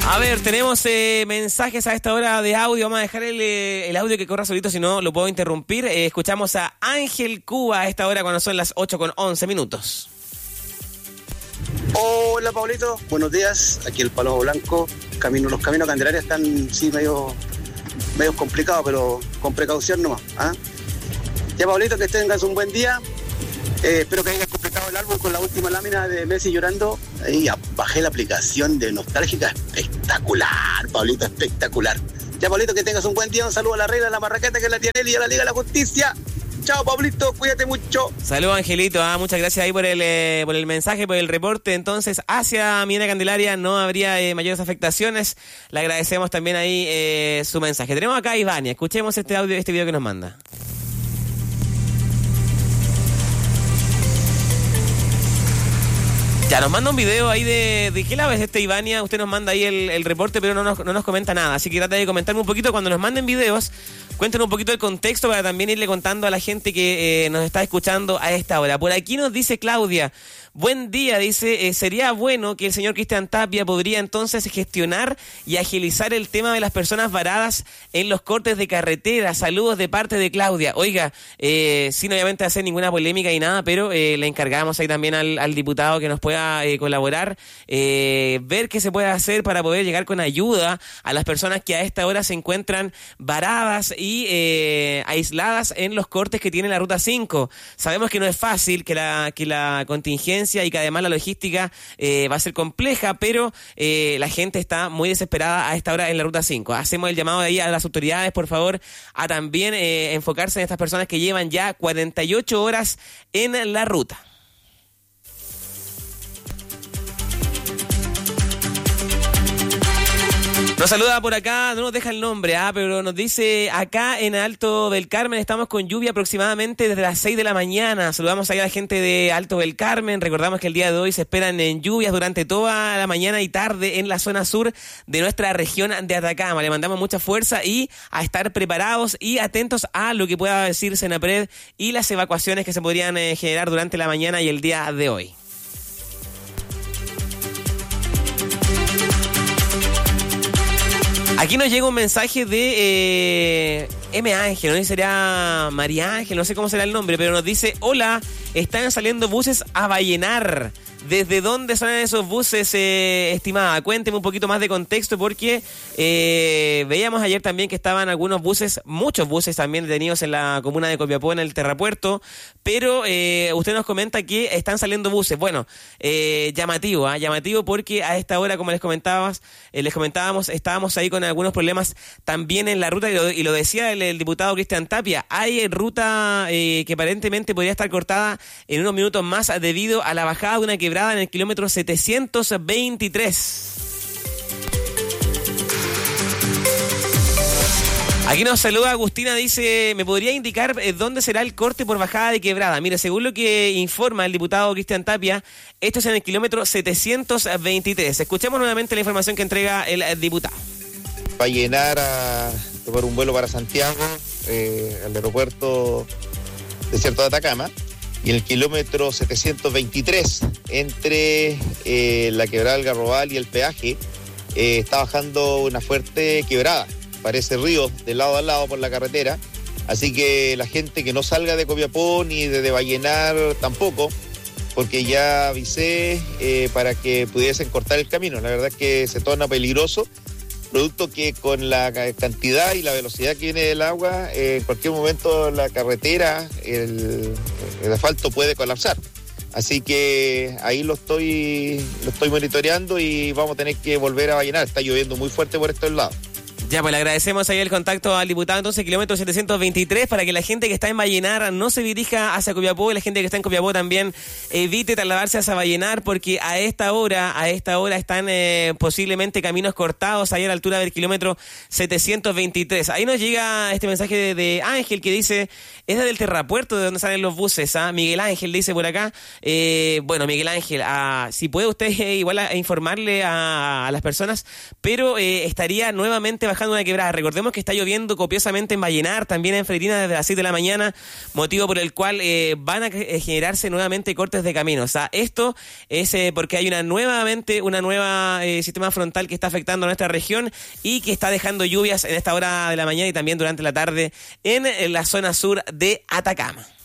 A ver, tenemos mensajes a esta hora de audio. Vamos a dejar el audio que corra solito, si no lo puedo interrumpir. Escuchamos a Ángel Cuba a esta hora cuando son las 8:11. Hola, Pablito. Buenos días. Aquí el Palo Blanco. Los caminos Candelaria están, sí, medio complicados, pero con precaución nomás. Ya, Pablito, que tengas un buen día. Espero que hayas completado el álbum con la última lámina de Messi llorando. Ahí bajé la aplicación de Nostálgica. Espectacular, Pablito, espectacular. Ya, Pablito, que tengas un buen día. Un saludo a la Reina, a la Marraqueta, que es la Tianelli, y a la Liga de la Justicia. Chao, Pablito, cuídate mucho. Saludos, Angelito. Muchas gracias ahí por el mensaje, por el reporte. Entonces, hacia Mina Candelaria no habría mayores afectaciones. Le agradecemos también ahí su mensaje. Tenemos acá a Ivania. Escuchemos este video que nos manda. Ya, nos manda un video ahí de qué lado es Ivania. Usted nos manda ahí el reporte, pero no nos comenta nada. Así que trata de comentarme un poquito. Cuando nos manden videos, cuéntenos un poquito el contexto para también irle contando a la gente que nos está escuchando a esta hora. Por aquí nos dice Claudia. Buen día, dice, sería bueno que el señor Cristian Tapia podría entonces gestionar y agilizar el tema de las personas varadas en los cortes de carretera. Saludos de parte de Claudia. Oiga, sin obviamente hacer ninguna polémica y nada, pero le encargamos ahí también al diputado que nos pueda colaborar, ver qué se puede hacer para poder llegar con ayuda a las personas que a esta hora se encuentran varadas y aisladas en los cortes que tiene la Ruta 5. Sabemos que no es fácil, que la contingencia y que además la logística va a ser compleja, pero la gente está muy desesperada a esta hora en la Ruta 5. Hacemos el llamado de ahí a las autoridades, por favor, a también enfocarse en estas personas que llevan ya 48 horas en la ruta. Nos saluda por acá, no nos deja el nombre, pero nos dice, acá en Alto del Carmen estamos con lluvia aproximadamente desde las 6 de la mañana. Saludamos ahí a la gente de Alto del Carmen. Recordamos que el día de hoy se esperan lluvias durante toda la mañana y tarde en la zona sur de nuestra región de Atacama. Le mandamos mucha fuerza y a estar preparados y atentos a lo que pueda decir Senapred y las evacuaciones que se podrían generar durante la mañana y el día de hoy. Aquí nos llega un mensaje de M. Ángel, no sé si sería María Ángel, no sé cómo será el nombre, pero nos dice, hola, están saliendo buses a Vallenar. ¿Desde dónde salen esos buses, estimada? Cuénteme un poquito más de contexto, porque veíamos ayer también que estaban algunos buses, muchos buses también detenidos en la comuna de Copiapó, en el Terrapuerto, pero usted nos comenta que están saliendo buses. Bueno, llamativo porque a esta hora, como les comentábamos, estábamos ahí con algunos problemas también en la ruta, y lo decía el diputado Cristian Tapia, hay ruta que aparentemente podría estar cortada en unos minutos más debido a la bajada de una quebrada en el kilómetro 723. Aquí nos saluda Agustina, dice, ¿me podría indicar dónde será el corte por bajada de quebrada? Mire, según lo que informa el diputado Cristian Tapia, esto es en el kilómetro 723. Escuchemos nuevamente la información que entrega el diputado. Va a llenar a tomar un vuelo para Santiago, al aeropuerto Desierto de Atacama, y en el kilómetro 723, entre la quebrada del Garrobal y el peaje, está bajando una fuerte quebrada. Parece río de lado a lado por la carretera. Así que la gente que no salga de Copiapó ni de Vallenar tampoco, porque ya avisé para que pudiesen cortar el camino. La verdad es que se torna peligroso, producto que con la cantidad y la velocidad que viene del agua, en cualquier momento la carretera, el asfalto puede colapsar. Así que ahí lo estoy monitoreando y vamos a tener que volver a Vallenar. Está lloviendo muy fuerte por estos lados. Ya, pues le agradecemos ahí el contacto al diputado, entonces, kilómetro 723, para que la gente que está en Vallenar no se dirija hacia Copiapó, y la gente que está en Copiapó también evite trasladarse hacia Vallenar, porque a esta hora están posiblemente caminos cortados ahí a la altura del kilómetro 723. Ahí nos llega este mensaje de Ángel, que dice, es desde el Terrapuerto de donde salen los buses, Miguel Ángel dice por acá. Bueno, Miguel Ángel, si puede usted igual a informarle a las personas, pero estaría nuevamente bajando bajando una quebrada. Recordemos que está lloviendo copiosamente en Vallenar, también en Freirina desde las 6 de la mañana, motivo por el cual van a generarse nuevamente cortes de camino. O sea, esto es porque hay un nueva sistema frontal que está afectando a nuestra región y que está dejando lluvias en esta hora de la mañana y también durante la tarde en la zona sur de Atacama.